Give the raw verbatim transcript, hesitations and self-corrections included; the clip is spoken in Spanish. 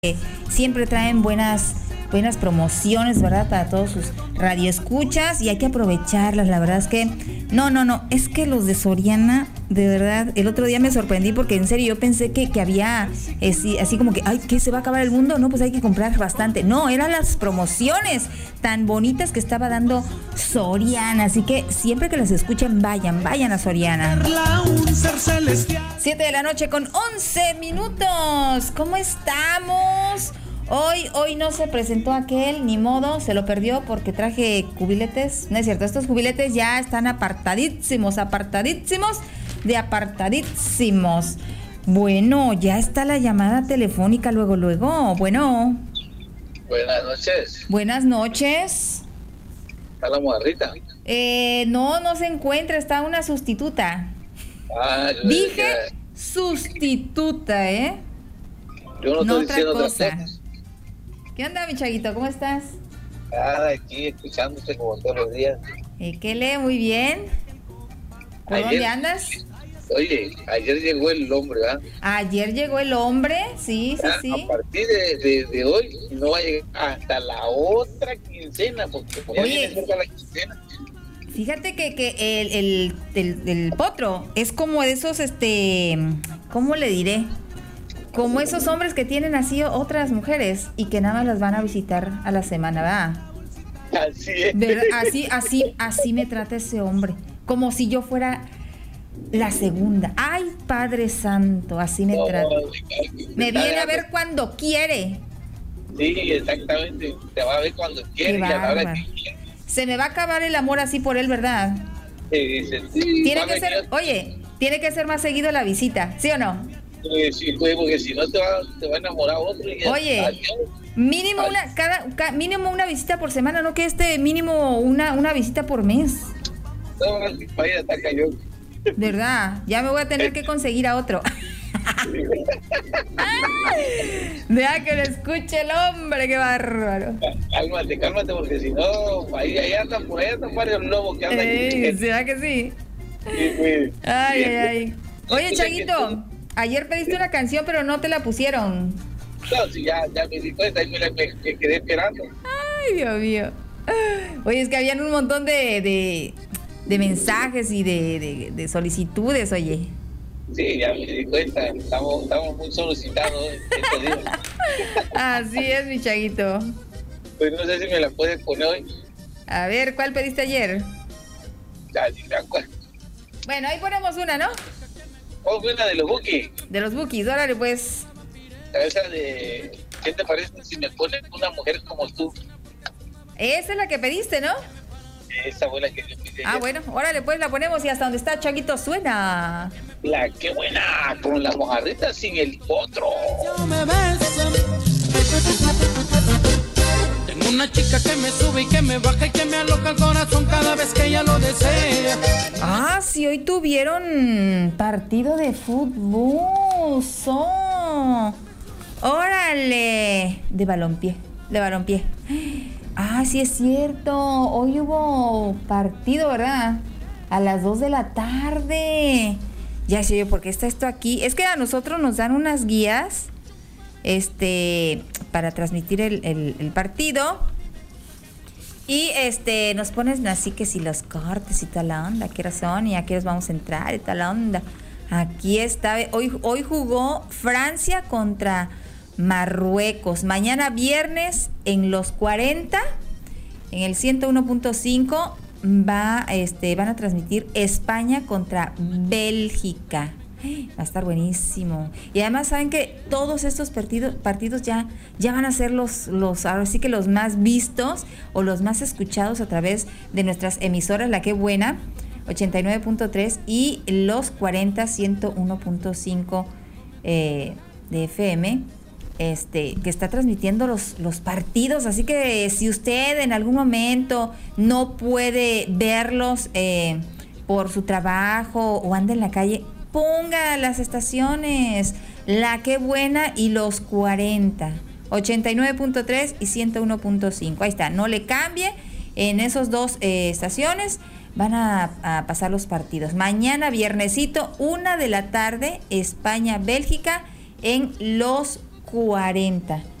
Siempre traen buenas buenas promociones, ¿verdad? Para todos sus radioescuchas y hay que aprovecharlas. La verdad es que no, no, no, es que los de Soriana, de verdad, el otro día me sorprendí porque en serio yo pensé que, que había eh, así como que, ay, ¿qué se va a acabar el mundo? No, pues hay que comprar bastante. No, eran las promociones tan bonitas que estaba dando Soriana, así que siempre que las escuchen, vayan, vayan a Soriana. Siete de la noche con once minutos. ¿Cómo estamos? Hoy, hoy no se presentó aquel, ni modo, se lo perdió porque traje cubiletes. No es cierto, estos cubiletes ya están apartadísimos, apartadísimos, de apartadísimos. Bueno, ya está la llamada telefónica luego, luego. Bueno. Buenas noches. Buenas noches. ¿Está la mojarrita? Eh, no, no se encuentra, está una sustituta. Ah, yo Dije que... sustituta, ¿eh? Yo no, no estoy otra diciendo cosa. otra cosa. ¿Qué onda, mi chaguito? ¿Cómo estás? Nada, aquí escuchándote como todos los días. Eh, ¿Qué lee? Muy bien. ¿Por Ayer- dónde andas? Oye, ayer llegó el hombre, ¿verdad? Ayer llegó el hombre, sí, sí, Ya, sí. A partir de, de, de hoy no va a llegar hasta la otra quincena, porque como ya Oye. viene cerca la quincena. Fíjate que, que el, el, el, el potro es como de esos, este, ¿cómo le diré? Como esos hombres que tienen así otras mujeres y que nada más las van a visitar a la semana, ¿verdad? Así es. ¿Verdad? Así, así, así me trata ese hombre, como si yo fuera la segunda. Ay, Padre Santo, así me No, trata. no, Me viene a ver cuando quiere. Sí, exactamente. Te va a ver cuando quiere y a la hora bárbaro. que quiere. Se me va a acabar el amor así por él, ¿verdad? Sí, dice, sí, Tiene va a que ser, venir. oye, tiene que ser más seguido la visita, ¿sí o no? Sí, sí, pues, porque si no te va, te va a enamorar otro. Y Oye. adiós. Mínimo una, cada, ca- mínimo una visita por semana, no que este mínimo una, una visita por mes. No, vaya, está cayón. ¿Verdad? Ya me voy a tener que conseguir a otro. Deja que lo escuche el hombre, qué bárbaro. Cálmate, cálmate, porque si no, ahí, ahí andan, por ahí andan varios lobos que andan Ey, aquí. ¿será que sí? Sí, pues. Ay, Sí, ay, ay. Oye, Chaguito, ayer pediste una canción, pero no te la pusieron. No, si ya, ya me di cuenta y me, me, me quedé esperando. Ay, Dios mío. Oye, es que habían un montón de, de, de mensajes y de, de, de solicitudes, oye. Sí, ya me di cuenta. Estamos, estamos muy solicitados estos días. Así es, mi Chaguito. Pues no sé si me la puedes poner hoy. A ver, ¿cuál pediste ayer? Ya, si me acuerdo. Bueno, ahí ponemos una, ¿no? Oh, una de los Buki. De los Bookies, órale, pues. Esa de. ¿Qué te parece si me pones una mujer como tú? Esa es la que pediste, ¿no? Esa fue la que yo pide. Ah, bueno, órale, pues la ponemos y hasta donde está Chaguito suena. La que buena, con la mojarrita sin el potro. Me besan. Tengo una chica que me sube y que me baja y que me aloca el corazón cada vez que ella lo desea. Ah, sí, hoy tuvieron partido de fútbol. So. Órale. De balompié, de balompié. Ah, sí es cierto. Hoy hubo partido, ¿verdad? A las dos de la tarde. Ya sé yo, ¿por qué está esto aquí? Es que a nosotros nos dan unas guías este, para transmitir el, el, el partido. Y este nos ponen así que si los cortes y toda la onda, qué razón, y a qué horas vamos a entrar y toda la onda. Aquí está, hoy, hoy jugó Francia contra Marruecos. Mañana viernes en los cuarenta, en el ciento uno punto cinco, va, este, van a transmitir España contra Bélgica. Va a estar buenísimo. Y además saben que todos estos partidos, partidos ya, ya van a ser los, los, ahora sí que los más vistos o los más escuchados a través de nuestras emisoras, La Qué Buena, ochenta y nueve punto tres, y los cuarenta, ciento uno punto cinco eh, de F M, este, que está transmitiendo los, los partidos. Así que si usted en algún momento no puede verlos eh, por su trabajo o anda en la calle, ponga las estaciones La Qué Buena y los cuarenta, ochenta y nueve punto tres y ciento uno punto cinco. Ahí está, no le cambie. En esos dos eh, estaciones van a, a pasar los partidos. Mañana viernesito, una de la tarde, España-Bélgica en los cuarenta.